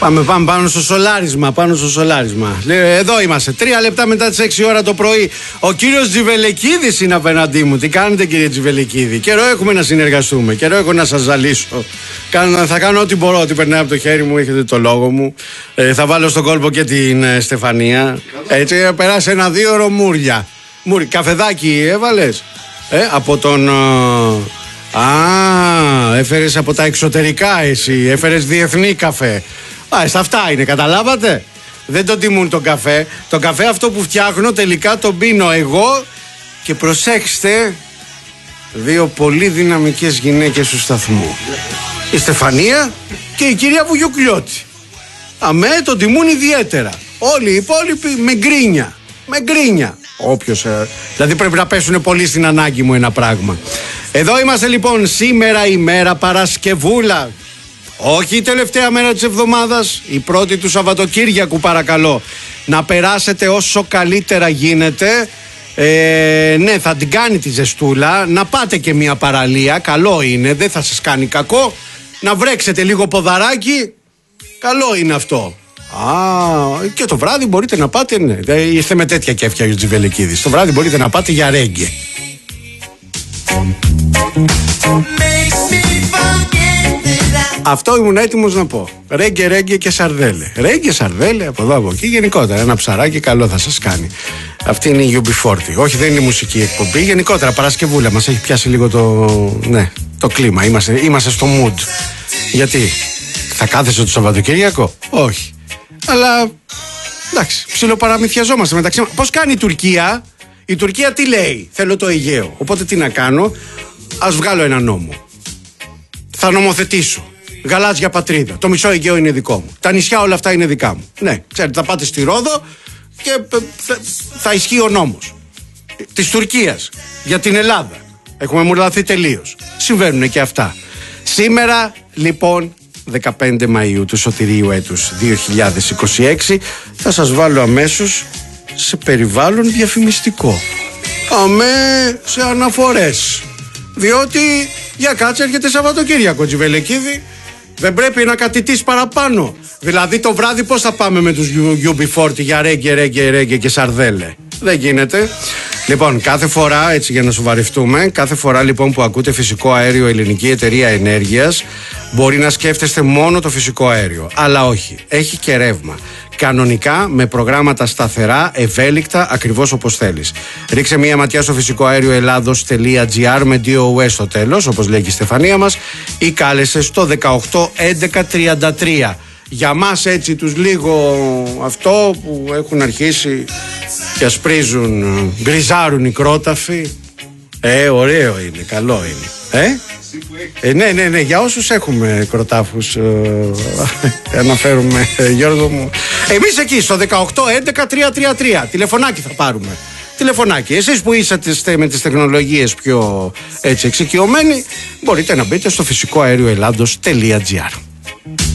Πάμε πάνω στο σολάρισμα. Εδώ είμαστε, 3 λεπτά μετά τις 6 ώρα το πρωί. Ο κύριος Τζιβελεκίδης είναι απέναντί μου. Τι κάνετε, κύριε Τζιβελεκίδη? Καιρό έχουμε να συνεργαστούμε, καιρό έχω να σας ζαλίσω. Θα κάνω ό,τι μπορώ, ό,τι περνάει από το χέρι μου, έχετε το λόγο μου. Θα βάλω στον κόλπο και την Στεφανία. Έτσι, περάσει 1-2 ώρο μούρια. Καφεδάκι έβαλες? Από τον... έφερες από τα εξωτερικά εσύ, έφερες διεθνή καφέ. Στα αυτά είναι, καταλάβατε? Δεν το τιμούν τον καφέ. Το καφέ αυτό που φτιάχνω τελικά τον πίνω εγώ. Και προσέξτε, 2 πολύ δυναμικές γυναίκες του σταθμού, η Στεφανία και η κυρία Βουγιουκλιώτη. Αμέ, τον τιμούν ιδιαίτερα. Όλοι οι υπόλοιποι με γκρίνια. Όποιος, δηλαδή πρέπει να πέσουν πολύ στην ανάγκη μου ένα πράγμα. Εδώ είμαστε λοιπόν σήμερα, ημέρα Παρασκευούλα. Όχι η τελευταία μέρα της εβδομάδας, η πρώτη του Σαββατοκύριακου, παρακαλώ. Να περάσετε όσο καλύτερα γίνεται. Ναι, θα την κάνει τη ζεστούλα. Να πάτε και μια παραλία, καλό είναι, δεν θα σας κάνει κακό. Να βρέξετε λίγο ποδαράκι, καλό είναι αυτό. Και το βράδυ μπορείτε να πάτε, ναι, ήρθε με τέτοια κέφια ο Τζιβελεκίδης. Το βράδυ μπορείτε να πάτε για ρέγγε. Αυτό ήμουν έτοιμος να πω. Ρέγγε και σαρδέλε. Ρέγγε, σαρδέλε, από εδώ από εκεί. Γενικότερα ένα ψαράκι καλό θα σας κάνει. Αυτή είναι η UB40. Όχι, δεν είναι μουσική εκπομπή. Γενικότερα Παρασκευούλα μας έχει πιάσει λίγο το κλίμα. Είμαστε στο mood. Γιατί θα κάθεσαι το Σαββατοκύριακο? Όχι. Αλλά εντάξει, ψιλοπαραμυθιαζόμαστε μεταξύ μας. Πώς κάνει η Τουρκία? Η Τουρκία τι λέει? Θέλω το Αιγαίο. Οπότε τι να κάνω? Ας βγάλω ένα νόμο. Θα νομοθετήσω. Γαλάζια πατρίδα. Το μισό Αιγαίο είναι δικό μου. Τα νησιά όλα αυτά είναι δικά μου. Ναι, ξέρετε, θα πάτε στη Ρόδο και θα ισχύει ο νόμος της Τουρκίας για την Ελλάδα. Έχουμε μουρλαθεί τελείως. Συμβαίνουν και αυτά. Σήμερα λοιπόν 15 Μαΐου του σωτηρίου έτους 2026 θα σας βάλω αμέσως σε περιβάλλον διαφημιστικό. Σε αναφορές. Διότι για κάτσε έρχεται Σαββατοκύριακο, Τζιβελεκίδη. Δεν πρέπει να κατητείς παραπάνω. Δηλαδή το βράδυ πώς θα πάμε με τους UB40 για ρέγγε και σαρδέλε? Δεν γίνεται. Λοιπόν, κάθε φορά, έτσι για να σοβαρευτούμε, κάθε φορά λοιπόν που ακούτε φυσικό αέριο Ελληνική Εταιρεία Ενέργειας, μπορεί να σκέφτεστε μόνο το φυσικό αέριο. Αλλά όχι, έχει και ρεύμα. Κανονικά, με προγράμματα σταθερά, ευέλικτα, ακριβώς όπως θέλεις. Ρίξε μία ματιά στο φυσικοαέρioελλάδος.gr με DOS στο τέλος, όπως λέει και η Στεφανία μας, ή κάλεσε στο 18 11 33. Για μας έτσι τους λίγο αυτό που έχουν αρχίσει και ασπρίζουν, γκριζάρουν οι κρόταφοι. Ωραίο είναι, καλό είναι. Ναι, για όσους έχουμε κροτάφους αναφέρουμε, Γιώργο μου. Εμείς εκεί στο 18 11 333 τηλεφωνάκι θα πάρουμε. Τηλεφωνάκι. Εσείς που είσαστε με τις τεχνολογίες πιο έτσι εξοικειωμένοι, μπορείτε να μπείτε στο φυσικοαέρioελλάδος.gr.